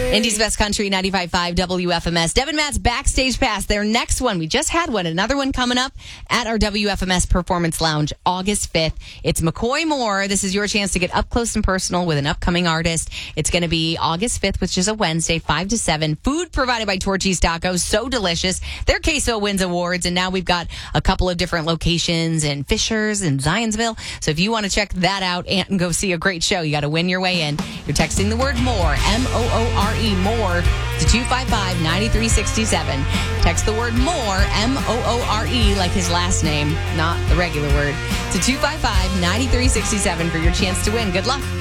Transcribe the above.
Indy's Best Country, 95.5 WFMS. Devin Matt's Backstage Pass, their next one. We just had one. Another one coming up at our WFMS Performance Lounge, August 5th. It's McCoy Moore. This is your chance to get up close and personal with an upcoming artist. It's going to be August 5th, which is a Wednesday, 5 to 7. Food provided by Torchy's Tacos. So delicious. Their queso wins awards, and now we've got a couple of different locations in Fishers and Zionsville. So if you want to check that out and go see a great show, you got to win your way in. You're texting the word MORE, M-O-O-R-E, MORE, to 255-9367. Text the word MORE, M-O-O-R-E, like his last name, not the regular word, to 255-9367 for your chance to win. Good luck.